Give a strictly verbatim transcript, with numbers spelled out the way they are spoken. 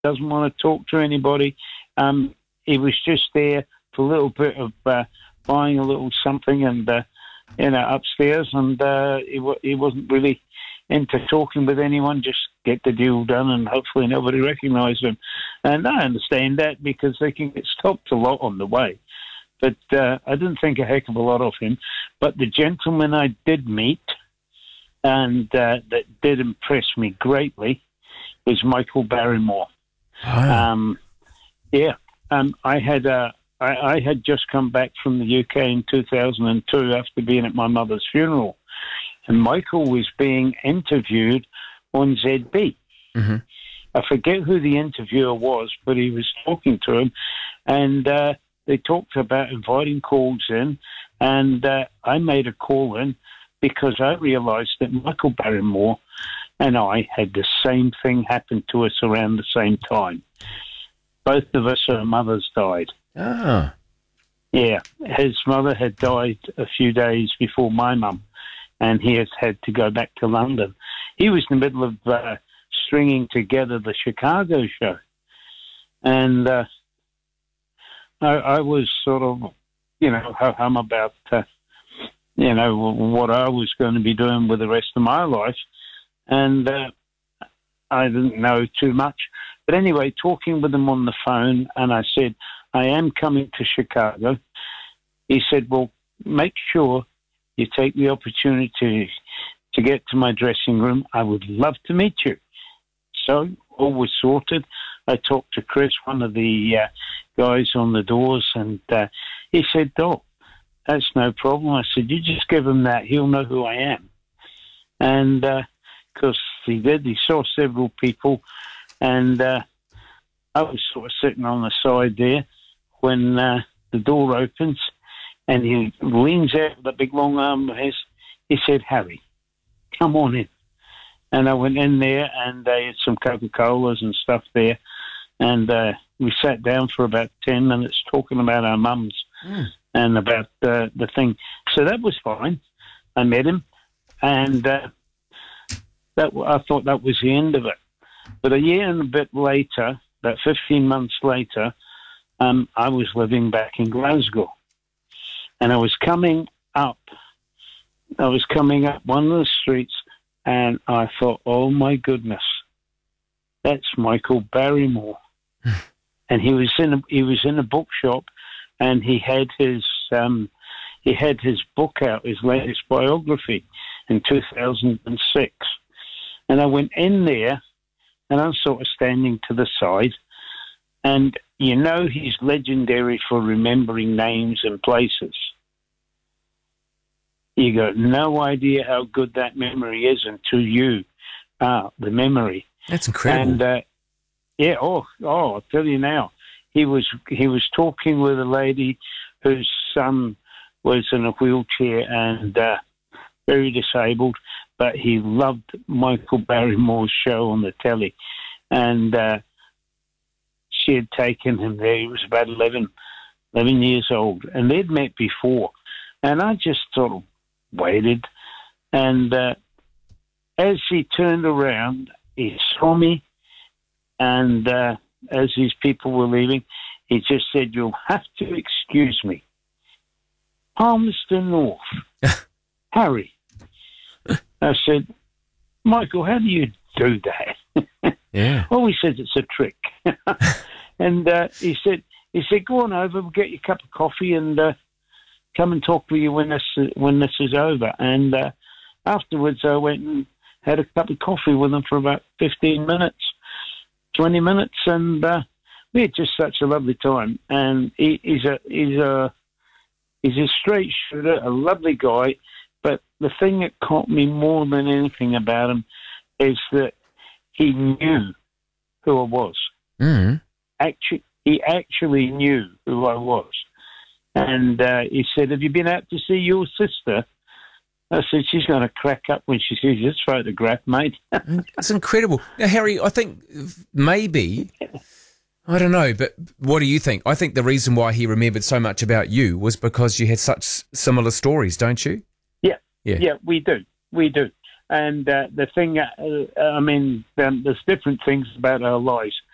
doesn't want to talk to anybody. Um, he was just there for a little bit of uh, buying a little something and, uh, you know, upstairs, and uh, he, w- he wasn't really into talking with anyone, just get the deal done and hopefully nobody recognised him. And I understand that because they can get stopped a lot on the way. But uh, I didn't think a heck of a lot of him. But the gentleman I did meet and uh, that did impress me greatly was Michael Barrymore. Wow. Um, yeah, um, I had uh, I, I had just come back from the U K in two thousand two after being at my mother's funeral, and Michael was being interviewed on Z B. Mm-hmm. I forget who the interviewer was, but he was talking to him, and uh, they talked about inviting calls in, and uh, I made a call in because I realised that Michael Barrymore and I had the same thing happen to us around the same time. Both of us, our mothers died. Ah. Yeah, his mother had died a few days before my mum, and he has had to go back to London. He was in the middle of uh, stringing together the Chicago show, and uh, I, I was sort of, you know, hum about, uh, you know, what I was going to be doing with the rest of my life. And uh, I didn't know too much. But anyway, talking with him on the phone, and I said, I am coming to Chicago. He said, well, make sure you take the opportunity to get to my dressing room. I would love to meet you. So all was sorted. I talked to Chris, one of the uh, guys on the doors, and uh, he said, Doc, that's no problem. I said, you just give him that. He'll know who I am. And uh, because he did. He saw several people, and uh, I was sort of sitting on the side there when uh, the door opens, and he leans out with a big long arm of his. He said, Harry, come on in. And I went in there, and they had some Coca-Colas and stuff there, and uh, we sat down for about ten minutes talking about our mums mm. and about uh, the thing. So that was fine. I met him, and... Uh, That, I thought that was the end of it. But a year and a bit later, about fifteen months later, um, I was living back in Glasgow. And I was coming up, I was coming up one of the streets, and I thought, oh my goodness, that's Michael Barrymore. And he was in a, he was in a bookshop, and he had his um, he had his book out, his latest biography, in two thousand six. And I went in there, and I'm sort of standing to the side. And you know he's legendary for remembering names and places. You got no idea how good that memory is until you are the memory. That's incredible. And uh, yeah, oh, oh, I'll tell you now. He was he was talking with a lady whose son was in a wheelchair and uh, very disabled. But he loved Michael Barrymore's show on the telly. And uh, she had taken him there. He was about eleven, eleven years old. And they'd met before. And I just sort of waited. And uh, as he turned around, he saw me. And uh, as these people were leaving, he just said, you'll have to excuse me. Palmerston North. Harry. I said, Michael, how do you do that? Yeah. Oh, he says it's a trick. and uh, he said, he said, go on over, we'll get you a cup of coffee and uh, come and talk with you when this when this is over. And uh, afterwards, I went and had a cup of coffee with him for about fifteen minutes, twenty minutes, and uh, we had just such a lovely time. And he, he's a he's a he's a straight shooter, a lovely guy. But the thing that caught me more than anything about him is that he knew who I was. Mm. Actually, he actually knew who I was. And uh, he said, have you been out to see your sister? I said, she's going to crack up when she sees this photograph, mate. It's incredible. Now, Harry, I think maybe, I don't know, but what do you think? I think the reason why he remembered so much about you was because you had such similar stories, don't you? Yeah, yeah, we do, we do. And uh, the thing, uh, I mean, um, there's different things about our lives.